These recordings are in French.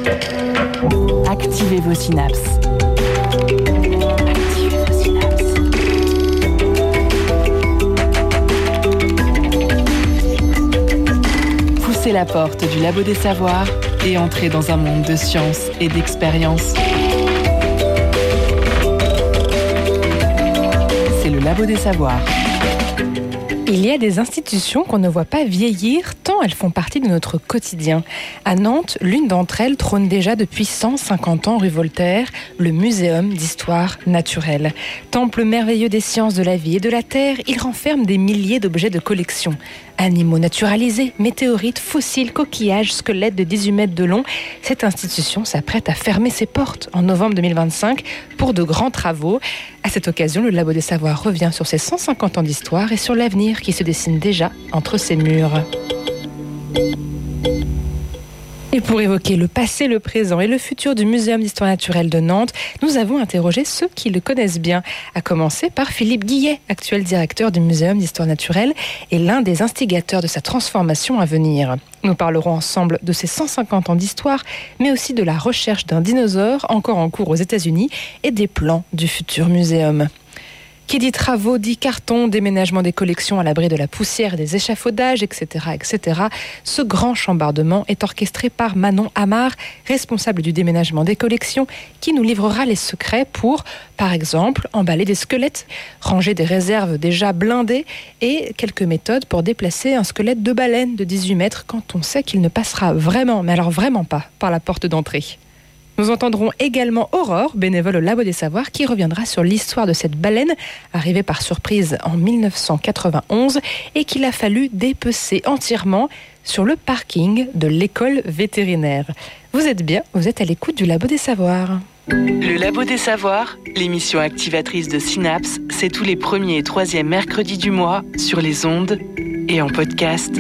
Activez vos synapses. Activez vos synapses. Poussez la porte du Labo des Savoirs et entrez dans un monde de science et d'expérience. C'est le Labo des Savoirs. Il y a des institutions qu'on ne voit pas vieillir tant elles font partie de notre quotidien. À Nantes, l'une d'entre elles trône déjà depuis 150 ans rue Voltaire, le Muséum d'histoire naturelle. Temple merveilleux des sciences de la vie et de la terre, il renferme des milliers d'objets de collection. Animaux naturalisés, météorites, fossiles, coquillages, squelettes de 18 mètres de long. Cette institution s'apprête à fermer ses portes en novembre 2025 pour de grands travaux. À cette occasion, le Labo des Savoirs revient sur ses 150 ans d'histoire et sur l'avenir qui se dessine déjà entre ses murs. Et pour évoquer le passé, le présent et le futur du Muséum d'histoire naturelle de Nantes, nous avons interrogé ceux qui le connaissent bien, à commencer par Philippe Guillet, actuel directeur du Muséum d'histoire naturelle et l'un des instigateurs de sa transformation à venir. Nous parlerons ensemble de ses 150 ans d'histoire, mais aussi de la recherche d'un dinosaure encore en cours aux États-Unis et des plans du futur muséum. Qui dit travaux, dit carton, déménagement des collections à l'abri de la poussière et des échafaudages, etc., etc. Ce grand chambardement est orchestré par Manon Amar, responsable du déménagement des collections, qui nous livrera les secrets pour, par exemple, emballer des squelettes, ranger des réserves déjà blindées et quelques méthodes pour déplacer un squelette de baleine de 18 mètres quand on sait qu'il ne passera vraiment, mais alors vraiment pas, par la porte d'entrée. Nous entendrons également Aurore, bénévole au Labo des Savoirs, qui reviendra sur l'histoire de cette baleine, arrivée par surprise en 1991 et qu'il a fallu dépecer entièrement sur le parking de l'école vétérinaire. Vous êtes bien, vous êtes à l'écoute du Labo des Savoirs. Le Labo des Savoirs, l'émission activatrice de Synapse, c'est tous les 1er et 3e mercredis du mois sur les ondes et en podcast.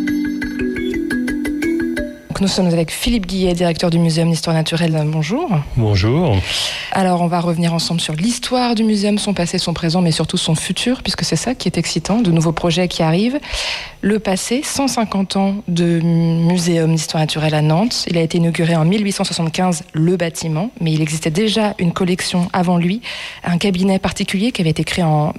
Nous sommes avec Philippe Guillet, directeur du Muséum d'histoire naturelle. Bonjour. Bonjour. Alors, on va revenir ensemble sur l'histoire du muséum, son passé, son présent, mais surtout son futur, puisque c'est ça qui est excitant, de nouveaux projets qui arrivent. Le passé, 150 ans de Muséum d'histoire naturelle à Nantes. Il a été inauguré en 1875, le bâtiment, mais il existait déjà une collection avant lui, un cabinet particulier qui avait été créé en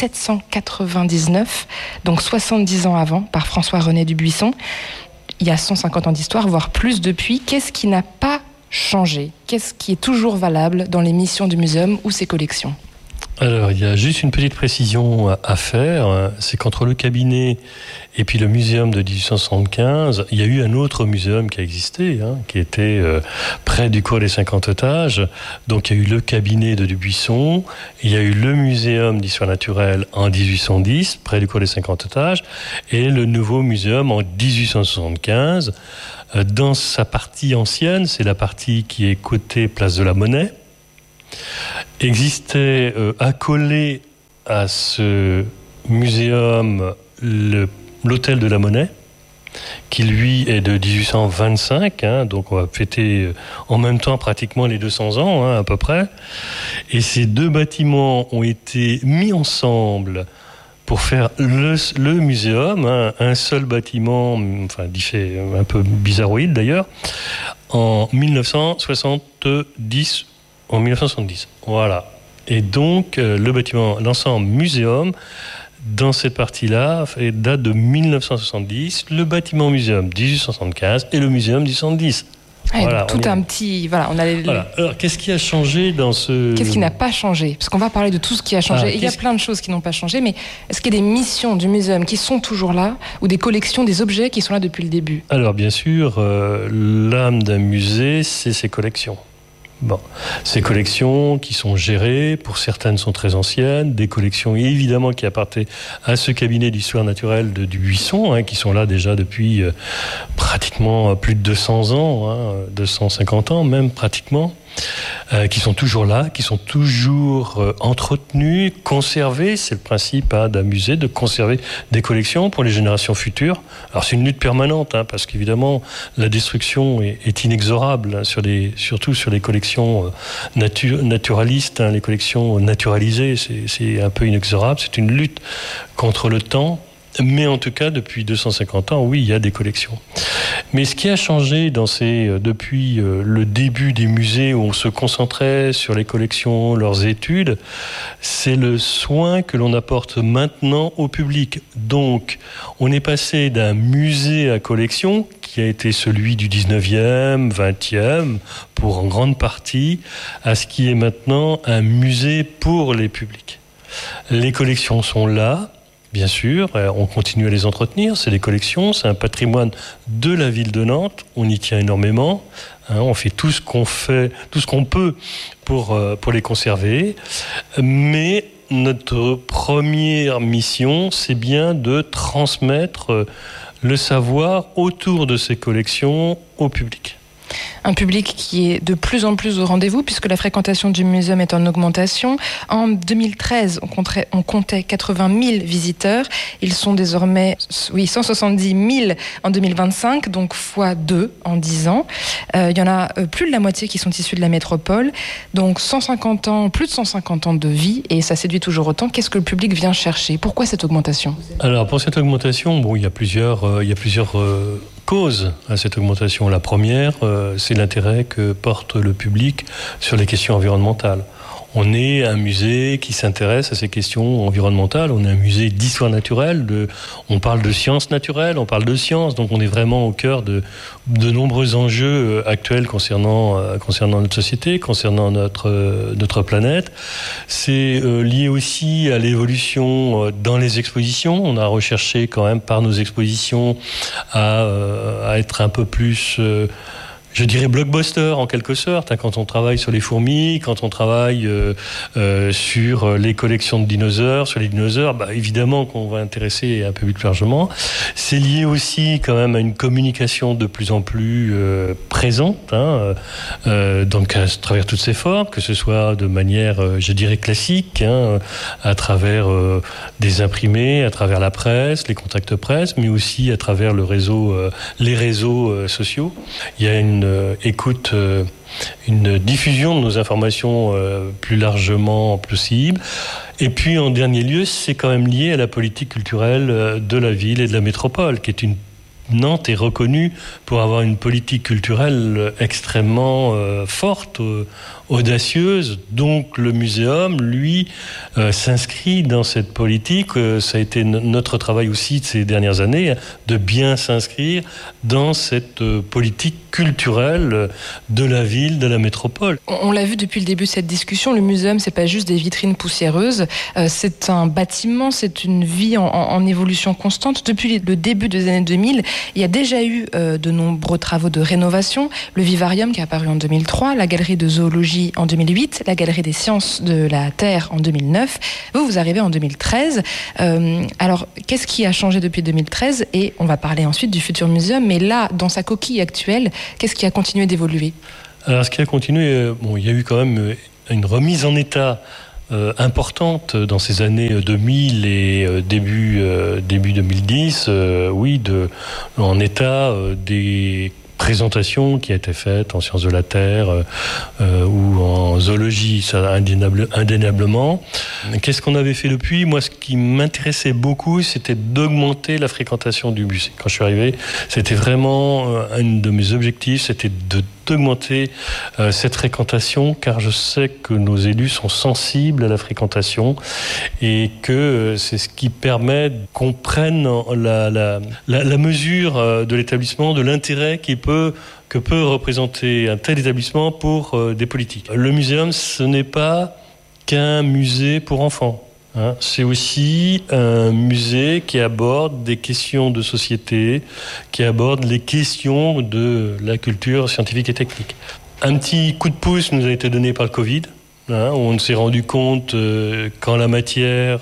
1799, donc 70 ans avant, par François-René Dubuisson. Il y a 150 ans d'histoire, voire plus depuis. Qu'est-ce qui n'a pas changé ? Qu'est-ce qui est toujours valable dans les missions du muséum ou ses collections ? Alors, il y a juste une petite précision à faire. C'est qu'entre le cabinet et puis le muséum de 1875, il y a eu un autre muséum qui a existé, qui était près du cours des 50 étages. Donc, il y a eu le cabinet de Dubuisson. Il y a eu le muséum d'histoire naturelle en 1810, près du cours des 50 étages. Et le nouveau muséum en 1875. Dans sa partie ancienne, c'est la partie qui est côté place de la Monnaie, existait accolé à ce muséum l'hôtel de la Monnaie, qui lui est de 1825, donc on va fêter en même temps pratiquement les 200 ans à peu près. Et ces deux bâtiments ont été mis ensemble pour faire le muséum, un seul bâtiment, enfin un peu bizarroïde d'ailleurs, en 1970. En 1970, voilà. Et donc, le bâtiment, l'ensemble muséum, dans cette partie-là, date de 1970, le bâtiment muséum 1875 et le muséum 1810. Voilà, tout un petit... Voilà, on a les... Voilà. Alors, qu'est-ce qui a changé dans ce... Qu'est-ce qui n'a pas changé ? Parce qu'on va parler de tout ce qui a changé. Il y a plein de choses qui n'ont pas changé, mais est-ce qu'il y a des missions du muséum qui sont toujours là, ou des collections, des objets qui sont là depuis le début ? Alors, bien sûr, l'âme d'un musée, c'est ses collections. Bon, ces collections qui sont gérées, pour certaines sont très anciennes, des collections évidemment qui appartenaient à ce cabinet d'histoire naturelle de Dubuisson, qui sont là déjà depuis pratiquement plus de 200 ans, 250 ans même pratiquement, qui sont toujours là, qui sont toujours entretenus, conservés. C'est le principe d'un musée, de conserver des collections pour les générations futures. Alors c'est une lutte permanente, parce qu'évidemment la destruction est inexorable, surtout sur les collections naturalistes, les collections naturalisées, c'est un peu inexorable. C'est une lutte contre le temps. Mais en tout cas, depuis 250 ans, oui, il y a des collections. Mais ce qui a changé depuis le début des musées où on se concentrait sur les collections, leurs études, c'est le soin que l'on apporte maintenant au public. Donc, on est passé d'un musée à collection, qui a été celui du 19e, 20e, pour en grande partie, à ce qui est maintenant un musée pour les publics. Les collections sont là. Bien sûr, on continue à les entretenir. C'est des collections, c'est un patrimoine de la ville de Nantes. On y tient énormément. On fait tout ce qu'on peut pour les conserver. Mais notre première mission, c'est bien de transmettre le savoir autour de ces collections au public. Un public qui est de plus en plus au rendez-vous puisque la fréquentation du muséum est en augmentation. En 2013, on comptait 80 000 visiteurs. Ils sont désormais 170 000 en 2025, donc x2 en 10 ans. Il y en a plus de la moitié qui sont issus de la métropole. Donc plus de 150 ans de vie et ça séduit toujours autant. Qu'est-ce que le public vient chercher ? Pourquoi cette augmentation ? Alors pour cette augmentation, il y a plusieurs cause à cette augmentation. La première, c'est l'intérêt que porte le public sur les questions environnementales. On est un musée qui s'intéresse à ces questions environnementales. On est un musée d'histoire naturelle. On parle de sciences naturelles, on parle de sciences. Donc on est vraiment au cœur de nombreux enjeux actuels concernant notre société, concernant notre planète. C'est lié aussi à l'évolution dans les expositions. On a recherché quand même par nos expositions à être un peu plus... je dirais blockbuster en quelque sorte, quand on travaille sur les fourmis, quand on travaille sur les collections de dinosaures, sur les dinosaures, évidemment qu'on va intéresser un peu plus largement. C'est lié aussi quand même à une communication de plus en plus présente, donc à travers toutes ces formes, que ce soit de manière, je dirais, classique, à travers des imprimés, à travers la presse, les contacts presse, mais aussi à travers les réseaux sociaux. Il y a une diffusion de nos informations plus largement possible. Et puis, en dernier lieu, c'est quand même lié à la politique culturelle de la ville et de la métropole, qui est Nantes est reconnue pour avoir une politique culturelle extrêmement forte, audacieuse. Donc le muséum, lui, s'inscrit dans cette politique. Ça a été notre travail aussi de ces dernières années, de bien s'inscrire dans cette politique culturelle de la ville, de la métropole. On l'a vu depuis le début de cette discussion, le muséum, c'est pas juste des vitrines poussiéreuses, c'est un bâtiment, c'est une vie en évolution constante. Depuis le début des années 2000, il y a déjà eu de nombreux travaux de rénovation. Le vivarium qui est apparu en 2003, la galerie de zoologie en 2008, la galerie des sciences de la Terre en 2009. Vous arrivez en 2013. Alors, qu'est-ce qui a changé depuis 2013 ? Et on va parler ensuite du futur muséum. Mais là, dans sa coquille actuelle, qu'est-ce qui a continué d'évoluer ? Alors, ce qui a continué, il y a eu quand même une remise en état importante dans ces années 2000 et début 2010, en état des présentations qui a été faite en sciences de la Terre ou en zoologie, ça indéniablement. Qu'est-ce qu'on avait fait depuis ? Moi, ce qui m'intéressait beaucoup, c'était d'augmenter la fréquentation du musée. Quand je suis arrivé, c'était vraiment un de mes objectifs, c'était d'augmenter cette fréquentation, car je sais que nos élus sont sensibles à la fréquentation et que c'est ce qui permet qu'on prenne la mesure de l'établissement, de l'intérêt que peut représenter un tel établissement pour des politiques. Le muséum, ce n'est pas qu'un musée pour enfants. C'est aussi un musée qui aborde des questions de société, qui aborde les questions de la culture scientifique et technique. Un petit coup de pouce nous a été donné par le Covid. On s'est rendu compte qu'en la matière,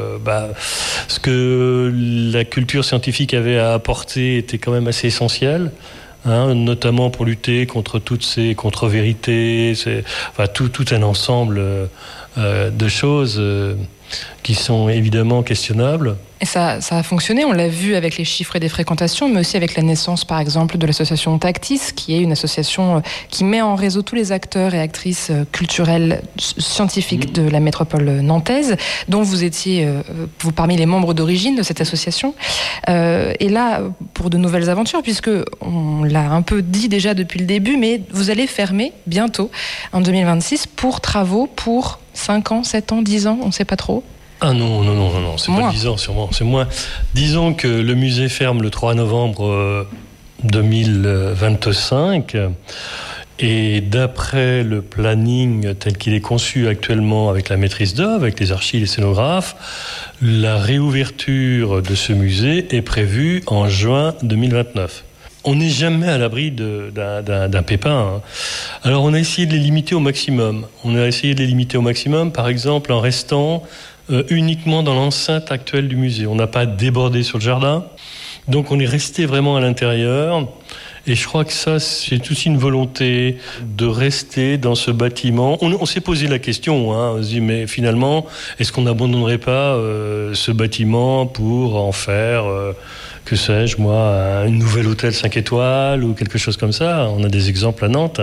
ce que la culture scientifique avait à apporter était quand même assez essentiel. Notamment pour lutter contre toutes ces contre-vérités, tout un ensemble de choses qui sont évidemment questionnables. Et ça a fonctionné, on l'a vu avec les chiffres et des fréquentations, mais aussi avec la naissance, par exemple, de l'association Tactis, qui est une association qui met en réseau tous les acteurs et actrices culturelles, scientifiques de la métropole nantaise, dont vous étiez vous parmi les membres d'origine de cette association. Et là, pour de nouvelles aventures, puisque on l'a un peu dit déjà depuis le début, mais vous allez fermer bientôt, en 2026, pour travaux pour 5 ans, 7 ans, 10 ans, on ne sait pas trop. Ah non, c'est pas 10 ans sûrement, c'est moins. Disons que le musée ferme le 3 novembre 2025 et d'après le planning tel qu'il est conçu actuellement avec la maîtrise d'œuvre, avec les archives et les scénographes, la réouverture de ce musée est prévue en juin 2029. On n'est jamais à l'abri d'un pépin. Alors on a essayé de les limiter au maximum. Par exemple en restant uniquement dans l'enceinte actuelle du musée. On n'a pas débordé sur le jardin, donc on est resté vraiment à l'intérieur. Et je crois que ça, c'est aussi une volonté de rester dans ce bâtiment. On s'est posé la question, on se dit, mais finalement, est-ce qu'on n'abandonnerait pas ce bâtiment pour en faire, que sais-je, moi, un nouvel hôtel 5 étoiles ou quelque chose comme ça. On a des exemples à Nantes.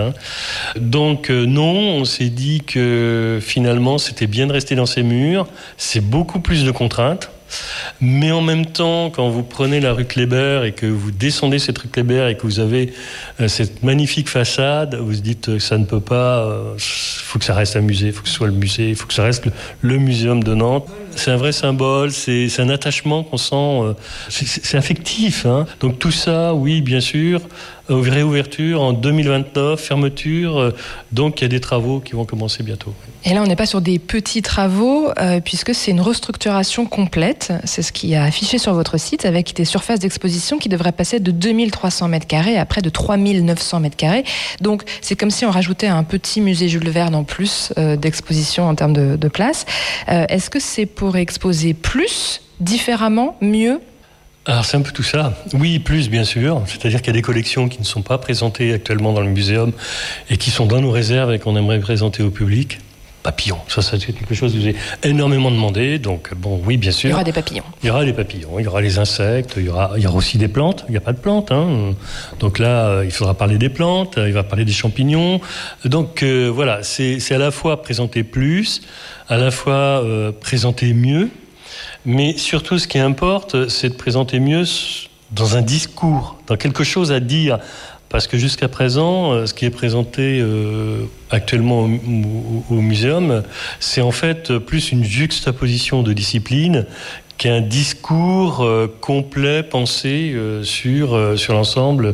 Donc non, on s'est dit que finalement, c'était bien de rester dans ces murs. C'est beaucoup plus de contraintes. Mais en même temps, quand vous prenez la rue Kléber et que vous descendez cette rue Kléber et que vous avez cette magnifique façade, vous vous dites que ça ne peut pas, il faut que ça reste un musée, il faut que ce soit le musée, il faut que ça reste le muséum de Nantes. C'est un vrai symbole, c'est un attachement qu'on sent, c'est affectif. Donc tout ça, oui, bien sûr, réouverture en 2029, fermeture, donc il y a des travaux qui vont commencer bientôt. Et là, on n'est pas sur des petits travaux, puisque c'est une restructuration complète. C'est ce qui est affiché sur votre site, avec des surfaces d'exposition qui devraient passer de 2300 m² à près de 3900 m². Donc, c'est comme si on rajoutait un petit musée Jules Verne en plus d'exposition en termes de place. Est-ce que c'est pour exposer plus, différemment, mieux ? Alors c'est un peu tout ça. Oui, plus bien sûr. C'est-à-dire qu'il y a des collections qui ne sont pas présentées actuellement dans le muséum et qui sont dans nos réserves et qu'on aimerait présenter au public. Papillons, ça c'est quelque chose que j'ai énormément demandé. Donc bon, oui, bien sûr. Il y aura des papillons. Il y aura les papillons, il y aura les insectes, il y aura aussi des plantes. Il n'y a pas de plantes. Donc là, il faudra parler des plantes, il va parler des champignons. Donc voilà, c'est à la fois présenter plus, à la fois présenter mieux. Mais surtout, ce qui importe, c'est de présenter mieux dans un discours, dans quelque chose à dire. Parce que jusqu'à présent, ce qui est présenté actuellement au muséum, c'est en fait plus une juxtaposition de disciplines qu'un discours complet, pensé sur l'ensemble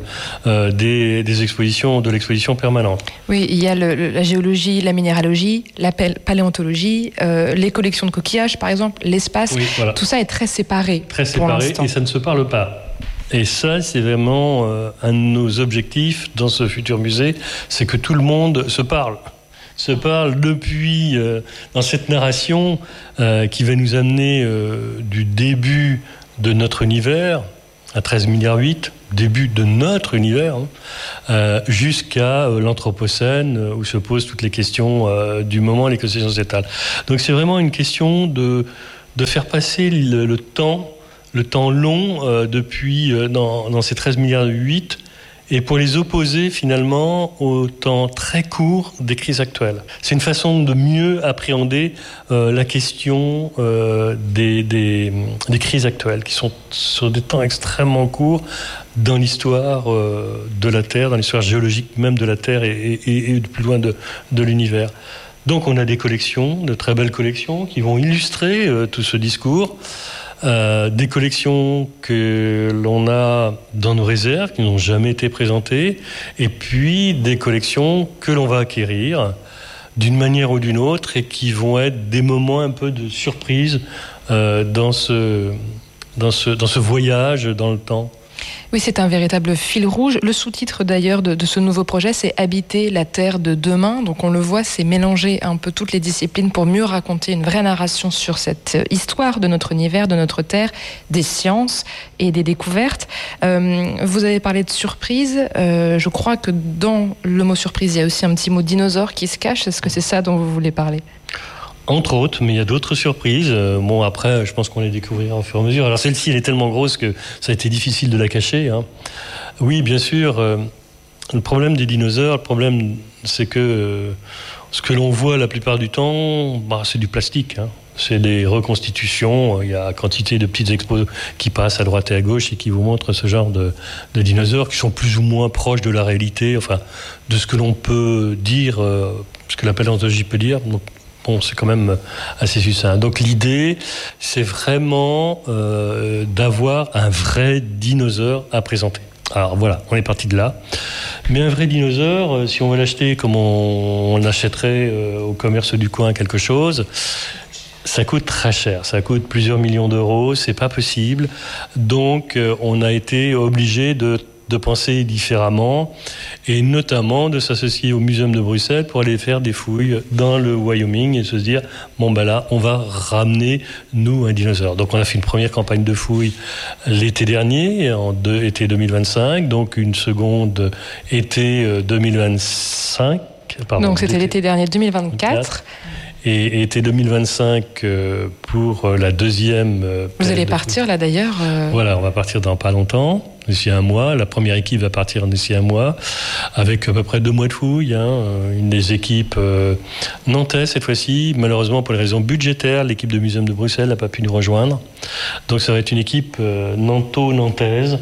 des expositions, de l'exposition permanente. Oui, il y a la géologie, la minéralogie, la paléontologie, les collections de coquillages, par exemple, l'espace. Oui, voilà. Tout ça est très séparé. Très séparé, et ça ne se parle pas. Et ça, c'est vraiment un de nos objectifs dans ce futur musée, c'est que tout le monde se parle depuis, dans cette narration qui va nous amener du début de notre univers, à 13,8 milliards, début de notre univers, jusqu'à l'Anthropocène, où se posent toutes les questions du moment, les questions sociétales. Donc c'est vraiment une question de faire passer le temps long depuis dans ces 13,8 milliards, et pour les opposer finalement au temps très court des crises actuelles. C'est une façon de mieux appréhender la question des crises actuelles, qui sont sur des temps extrêmement courts dans l'histoire de la Terre, dans l'histoire géologique même de la Terre et de plus loin de l'univers. Donc on a des collections, de très belles collections, qui vont illustrer tout ce discours. Des collections que l'on a dans nos réserves, qui n'ont jamais été présentées, et puis des collections que l'on va acquérir d'une manière ou d'une autre, et qui vont être des moments un peu de surprise dans ce voyage dans le temps. Oui, c'est un véritable fil rouge. Le sous-titre d'ailleurs de ce nouveau projet, c'est « Habiter la Terre de demain ». Donc on le voit, c'est mélanger un peu toutes les disciplines pour mieux raconter une vraie narration sur cette histoire de notre univers, de notre Terre, des sciences et des découvertes. Vous avez parlé de surprise. Je crois que dans le mot surprise, il y a aussi un petit mot dinosaure qui se cache. Est-ce que c'est ça dont vous voulez parler ? Entre autres, mais il y a d'autres surprises. Bon, après, je pense qu'on les découvrira au fur et à mesure. Alors celle-ci, elle est tellement grosse que ça a été difficile de la cacher. Hein. Oui, bien sûr, le problème des dinosaures, c'est que ce que l'on voit la plupart du temps, c'est du plastique. Hein. C'est des reconstitutions. Il y a quantité de petites expos qui passent à droite et à gauche et qui vous montrent ce genre de dinosaures qui sont plus ou moins proches de la réalité, enfin, de ce que l'on peut dire, ce que la paléontologie peut dire. Donc, bon, c'est quand même assez succinct. Donc l'idée, c'est vraiment d'avoir un vrai dinosaure à présenter. Alors voilà, on est parti de là. Mais un vrai dinosaure, si on veut l'acheter comme on achèterait au commerce du coin quelque chose, ça coûte très cher. Ça coûte plusieurs millions d'euros, c'est pas possible. Donc on a été obligé de penser différemment et notamment de s'associer au Muséum de Bruxelles pour aller faire des fouilles dans le Wyoming et se dire là on va ramener nous un dinosaure. Donc on a fait une première campagne de fouilles l'été dernier, été 2025, donc une seconde été 2025. Donc c'était l'été dernier 2024. Et été 2025 pour la deuxième. Vous allez partir là d'ailleurs Voilà, on va partir dans pas longtemps, d'ici un mois. La première équipe va partir d'ici un mois, avec à peu près 2 mois de fouilles. Une des équipes nantaises cette fois-ci. Malheureusement, pour les raisons budgétaires, l'équipe de Muséum de Bruxelles n'a pas pu nous rejoindre. Donc ça va être une équipe nantaise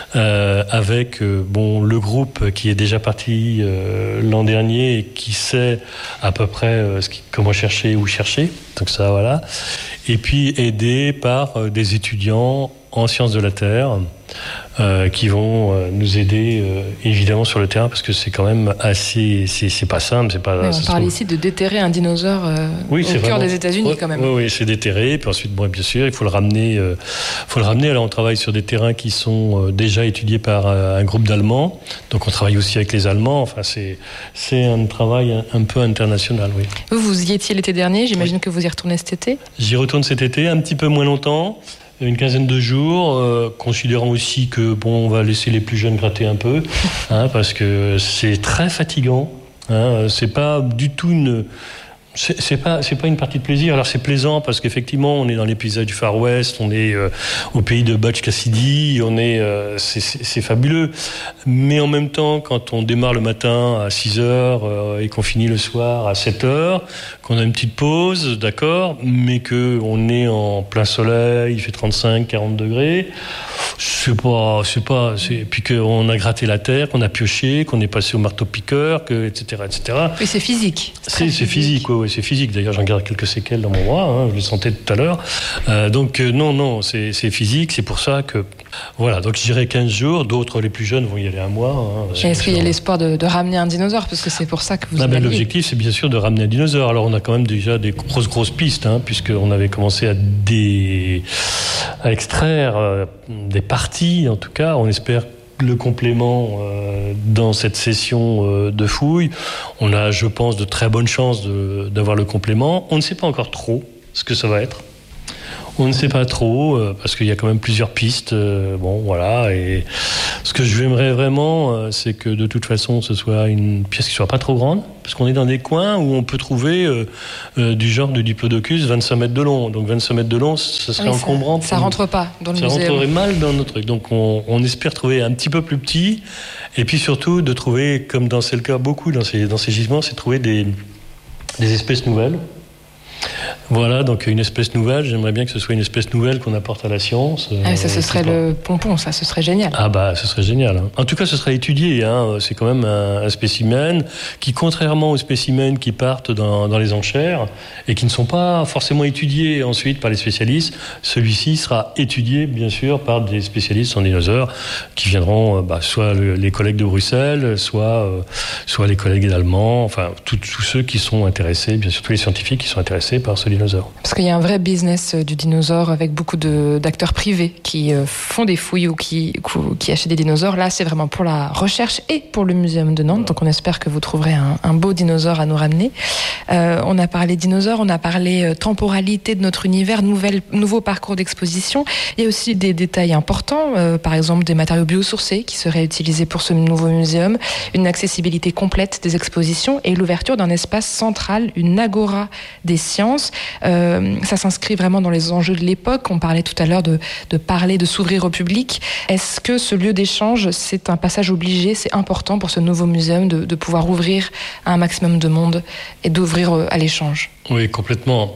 avec le groupe qui est déjà parti l'an dernier et qui sait à peu près comment chercher, où chercher. Donc ça, voilà. Et puis aidé par des étudiants en sciences de la Terre qui vont nous aider évidemment sur le terrain parce que c'est quand même assez... C'est pas simple. C'est pas, on parle ici de déterrer un dinosaure au cœur des États-Unis quand même. Oui, c'est déterré. Puis ensuite, bien sûr, il faut le ramener. Alors on travaille sur des terrains qui sont déjà étudiés par un groupe d'Allemands. Donc on travaille aussi avec les Allemands. Enfin, c'est un travail un peu international, oui. Vous y étiez l'été dernier. J'imagine que vous y retournez cet été. J'y retourne cet été, un petit peu moins longtemps. Une quinzaine de jours, considérant aussi que on va laisser les plus jeunes gratter un peu, parce que c'est très fatigant. C'est pas du tout c'est pas une partie de plaisir. Alors c'est plaisant parce qu'effectivement on est dans les paysages du Far West, on est au pays de Butch Cassidy, c'est fabuleux. Mais en même temps, quand on démarre le matin à 6h et qu'on finit le soir à 7h, qu'on a une petite pause, d'accord, mais que on est en plein soleil, il fait 35-40 degrés. Puis qu'on a gratté la terre, qu'on a pioché, qu'on est passé au marteau-piqueur, etc. Oui, c'est physique. C'est physique, oui, c'est physique. D'ailleurs, j'en garde quelques séquelles dans mon bras, je le sentais tout à l'heure. Non, c'est physique, c'est pour ça que... Voilà, donc j'irai 15 jours, d'autres, les plus jeunes, vont y aller un mois. Est-ce qu'il y a l'espoir de ramener un dinosaure? Parce que c'est pour ça que vous y allez. L'objectif, c'est bien sûr de ramener un dinosaure. Alors, on a quand même déjà des grosses pistes, puisqu'on avait commencé à extraire des parties, en tout cas. On espère le complément dans cette session de fouilles. On a, je pense, de très bonnes chances d'avoir le complément. On ne sait pas encore trop ce que ça va être. On ne sait pas trop, parce qu'il y a quand même plusieurs pistes. Voilà. Et ce que je aimerais vraiment, c'est que de toute façon, ce soit une pièce qui ne soit pas trop grande, parce qu'on est dans des coins où on peut trouver du genre de Diplodocus 25 mètres de long. Donc 25 mètres de long, ce serait encombrant. Ça ne rentre pas dans le musée. Ça rentrerait mal dans notre truc. Donc on espère trouver un petit peu plus petit, et puis surtout de trouver, comme c'est le cas beaucoup dans ces gisements, c'est trouver des espèces nouvelles. Voilà, donc une espèce nouvelle, j'aimerais bien que ce soit une espèce nouvelle qu'on apporte à la science. Ça, ce serait le pompon, ça, ce serait génial. Ce serait génial. En tout cas, ce serait étudié. C'est quand même un spécimen qui, contrairement aux spécimens qui partent dans les enchères et qui ne sont pas forcément étudiés ensuite par les spécialistes, celui-ci sera étudié, bien sûr, par des spécialistes en dinosaures qui viendront, soit les collègues de Bruxelles, soit les collègues allemands, enfin, tous ceux qui sont intéressés, bien sûr, tous les scientifiques qui sont intéressés par ce dinosaure. dinosaure. Parce qu'il y a un vrai business du dinosaure avec beaucoup d'acteurs privés qui font des fouilles ou qui achètent des dinosaures. Là, c'est vraiment pour la recherche et pour le Muséum de Nantes. Donc, on espère que vous trouverez un beau dinosaure à nous ramener. On a parlé dinosaures, on a parlé temporalité de notre univers, nouveau parcours d'exposition. Il y a aussi des détails importants, par exemple des matériaux biosourcés qui seraient utilisés pour ce nouveau muséum, une accessibilité complète des expositions et l'ouverture d'un espace central, une agora des sciences. Ça s'inscrit vraiment dans les enjeux de l'époque. On parlait tout à l'heure de parler, de s'ouvrir au public. Est-ce que ce lieu d'échange, c'est un passage obligé, c'est important pour ce nouveau muséum de pouvoir ouvrir à un maximum de monde et d'ouvrir à l'échange? Oui, complètement.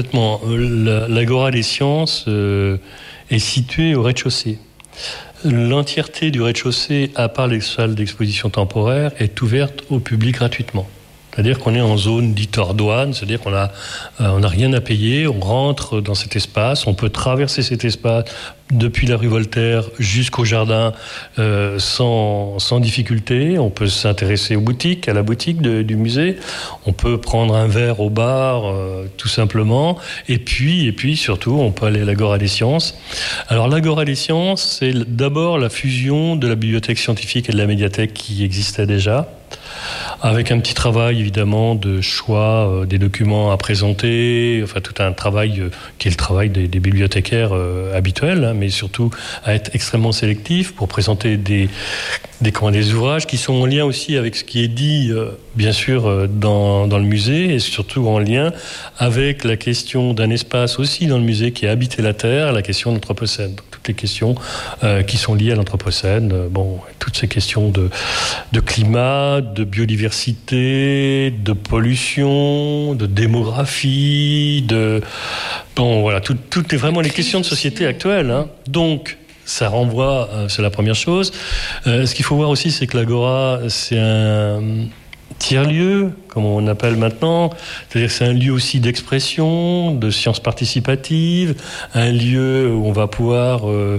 L'agora des sciences est située au rez-de-chaussée. L'entièreté du rez-de-chaussée, à part les salles d'exposition temporaire, est ouverte au public gratuitement. C'est-à-dire qu'on est en zone dite hors douane, c'est-à-dire qu'on n'a rien à payer, on rentre dans cet espace, on peut traverser cet espace depuis la rue Voltaire jusqu'au jardin sans difficulté, on peut s'intéresser aux boutiques, à la boutique du musée, on peut prendre un verre au bar tout simplement, et puis surtout on peut aller à l'Agora des Sciences. Alors l'Agora des Sciences, c'est d'abord la fusion de la bibliothèque scientifique et de la médiathèque qui existait déjà, avec un petit travail évidemment de choix des documents à présenter, enfin tout un travail qui est le travail des bibliothécaires habituels, mais surtout à être extrêmement sélectif pour présenter des ouvrages qui sont en lien aussi avec ce qui est dit bien sûr dans le musée, et surtout en lien avec la question d'un espace aussi dans le musée qui est habiter la Terre, la question de l'Anthropocène. Donc, toutes les questions qui sont liées à l'Anthropocène, toutes ces questions de climat, de biodiversité, de pollution, de démographie, toutes vraiment les questions de société actuelles. Donc, ça renvoie, c'est la première chose. Ce qu'il faut voir aussi, c'est que l'Agora, c'est un tiers-lieu, comme on appelle maintenant. C'est-à-dire que c'est un lieu aussi d'expression, de sciences participatives, un lieu où on va pouvoir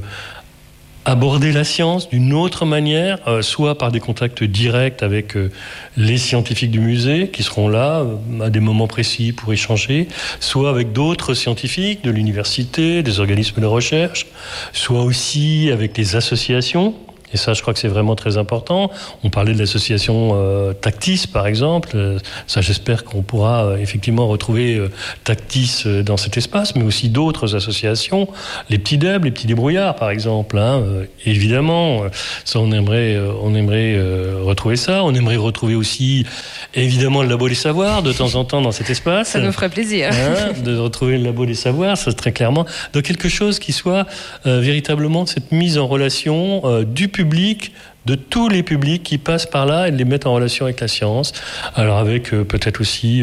aborder la science d'une autre manière, soit par des contacts directs avec les scientifiques du musée qui seront là à des moments précis pour échanger, soit avec d'autres scientifiques de l'université, des organismes de recherche, soit aussi avec des associations. Et ça, je crois que c'est vraiment très important. On parlait de l'association Tactis, par exemple. Ça, j'espère qu'on pourra effectivement retrouver Tactis dans cet espace, mais aussi d'autres associations. Les petits DEB, les petits débrouillards, par exemple. Évidemment, ça, on aimerait retrouver ça. On aimerait retrouver aussi, évidemment, le Labo des Savoirs, de temps en temps, dans cet espace. Ça nous ferait plaisir. De retrouver le Labo des Savoirs, ça, très clairement. Donc, quelque chose qui soit véritablement cette mise en relation du public, de tous les publics qui passent par là et de les mettre en relation avec la science. Alors avec peut-être aussi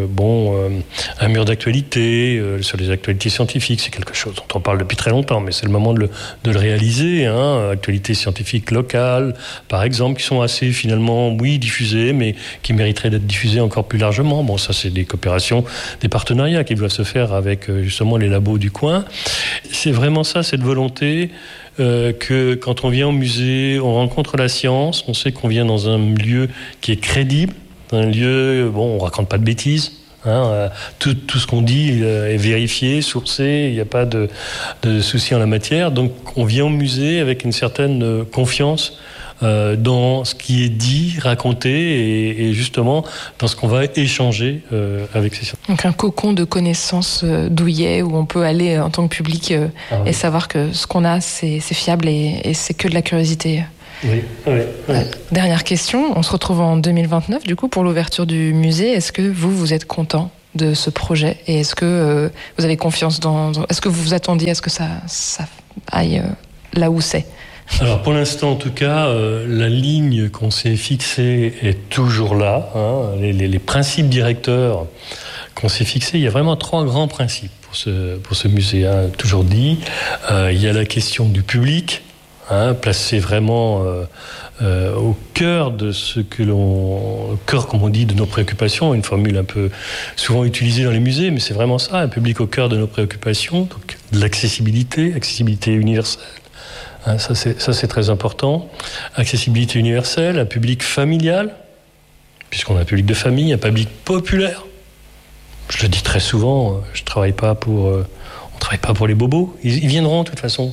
un mur d'actualité sur les actualités scientifiques, c'est quelque chose dont on parle depuis très longtemps, mais c'est le moment de le réaliser. Actualités scientifiques locales, par exemple, qui sont assez finalement, diffusées, mais qui mériteraient d'être diffusées encore plus largement. Bon, ça c'est des coopérations, des partenariats qui doivent se faire avec justement les labos du coin. C'est vraiment ça, cette volonté que quand on vient au musée, on rencontre la science, on sait qu'on vient dans un lieu qui est crédible, un lieu, on raconte pas de bêtises, tout ce qu'on dit est vérifié, sourcé, il n'y a pas de souci en la matière, donc on vient au musée avec une certaine confiance dans ce qui est dit, raconté et justement dans ce qu'on va échanger avec ces scientifiques. Donc un cocon de connaissances douillet où on peut aller en tant que public et savoir que ce qu'on a c'est fiable et c'est que de la curiosité. Oui. Dernière question, on se retrouve en 2029 du coup pour l'ouverture du musée. Est-ce que vous êtes content de ce projet et est-ce que vous avez confiance est-ce que vous vous attendiez à ce que ça aille là où c'est? Alors pour l'instant en tout cas, la ligne qu'on s'est fixée est toujours là. Les principes directeurs qu'on s'est fixés, il y a vraiment 3 grands principes pour ce musée. Toujours dit, il y a la question du public, placé vraiment au cœur de ce que comme on dit, de nos préoccupations, une formule un peu souvent utilisée dans les musées, mais c'est vraiment ça, un public au cœur de nos préoccupations, donc de l'accessibilité universelle. Ça c'est très important. Accessibilité universelle, un public familial, puisqu'on a un public de famille, un public populaire. je le dis très souvent, on travaille pas pour les bobos. Ils viendront de toute façon.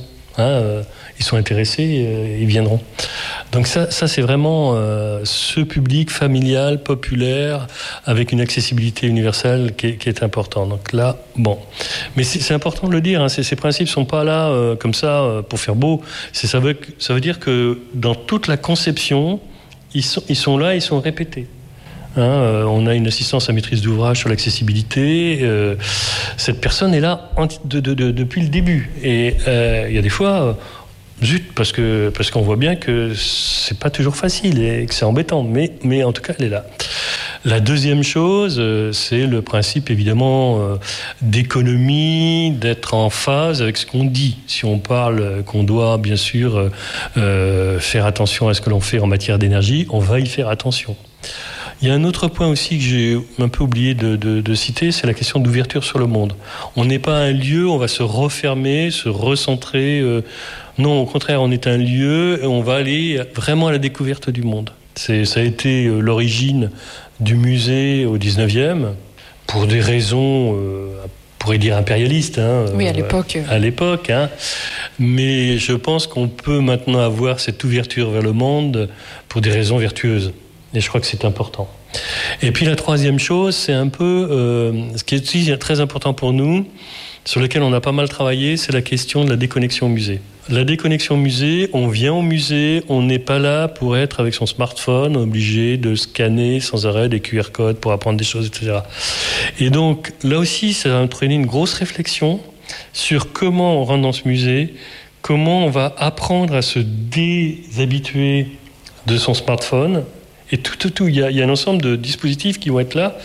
Ils sont intéressés, ils viendront. Donc ça c'est vraiment ce public familial, populaire, avec une accessibilité universelle qui est important. Donc là, bon. Mais c'est important de le dire, ces principes sont pas là comme ça pour faire beau. Ça veut dire que dans toute la conception, ils sont là, ils sont répétés. On a une assistance à maîtrise d'ouvrage sur l'accessibilité. Cette personne est là depuis le début. Et il y a des fois, parce qu'on voit bien que c'est pas toujours facile et que c'est embêtant. Mais en tout cas, elle est là. La deuxième chose, c'est le principe évidemment d'économie, d'être en phase avec ce qu'on dit. Si on parle qu'on doit bien sûr faire attention à ce que l'on fait en matière d'énergie, on va y faire attention. Il y a un autre point aussi que j'ai un peu oublié de citer, c'est la question d'ouverture sur le monde. On n'est pas un lieu, on va se refermer, se recentrer. Non, au contraire, on est un lieu et on va aller vraiment à la découverte du monde. Ça a été l'origine du musée au 19e, pour des raisons, on pourrait dire impérialistes. Oui, à l'époque. À l'époque. Mais je pense qu'on peut maintenant avoir cette ouverture vers le monde pour des raisons vertueuses. Et je crois que c'est important. Et puis la troisième chose, c'est un peu ce qui est aussi très important pour nous, sur lequel on a pas mal travaillé, c'est la question de la déconnexion au musée. La déconnexion au musée, on vient au musée, on n'est pas là pour être avec son smartphone, obligé de scanner sans arrêt des QR codes pour apprendre des choses, etc. Et donc là aussi, ça a entraîné une grosse réflexion sur comment on rentre dans ce musée, comment on va apprendre à se déshabituer de son smartphone. Et tout, il y a un ensemble de dispositifs qui vont être là,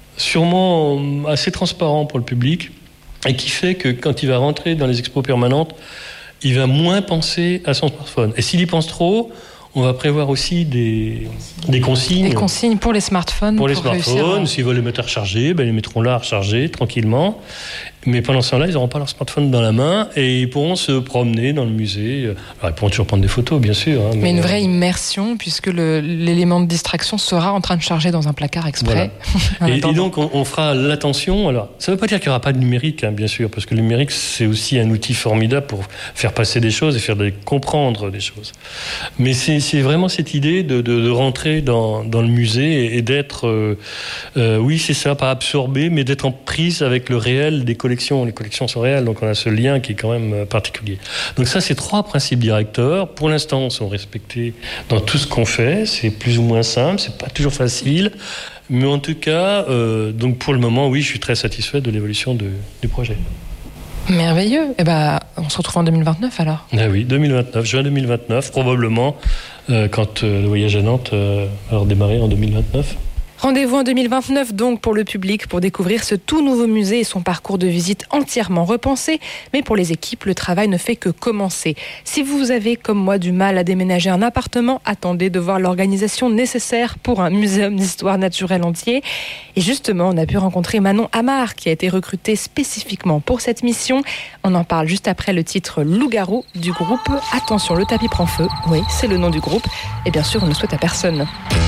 sûrement assez transparents pour le public, et qui fait que quand il va rentrer dans les expos permanentes, il va moins penser à son smartphone. Et s'il y pense trop, on va prévoir aussi des consignes. Des consignes pour les smartphones. Pour les smartphones, s'ils veulent les mettre à recharger, ils les mettront là à recharger tranquillement. Mais pendant ce temps-là, ils n'auront pas leur smartphone dans la main et ils pourront se promener dans le musée. Alors, ils pourront toujours prendre des photos, bien sûr. Mais une vraie immersion, puisque l'élément de distraction sera en train de charger dans un placard exprès. Voilà. et donc, on fera l'attention. Alors, ça ne veut pas dire qu'il n'y aura pas de numérique, bien sûr, parce que le numérique, c'est aussi un outil formidable pour faire passer des choses et faire comprendre des choses. Mais c'est vraiment cette idée de rentrer dans le musée et d'être, oui, c'est ça, pas absorbé, mais d'être en prise avec le réel des collections. Les collections sont réelles, donc on a ce lien qui est quand même particulier. Donc ça, c'est 3 principes directeurs. Pour l'instant, sont respectés dans tout ce qu'on fait. C'est plus ou moins simple, c'est pas toujours facile. Mais en tout cas, donc pour le moment, oui, je suis très satisfait de l'évolution du projet. Merveilleux. On se retrouve en 2029 alors. Ah oui, 2029, juin 2029, probablement, quand le voyage à Nantes va redémarrer en 2029. Rendez-vous en 2029 donc pour le public pour découvrir ce tout nouveau musée et son parcours de visite entièrement repensé. Mais pour les équipes, le travail ne fait que commencer. Si vous avez, comme moi, du mal à déménager un appartement, attendez de voir l'organisation nécessaire pour un muséum d'histoire naturelle entier. Et justement, on a pu rencontrer Manon Amar qui a été recrutée spécifiquement pour cette mission. On en parle juste après le titre Loup-garou du groupe Attention, le tapis prend feu. Oui, c'est le nom du groupe. Et bien sûr, on ne souhaite à personne.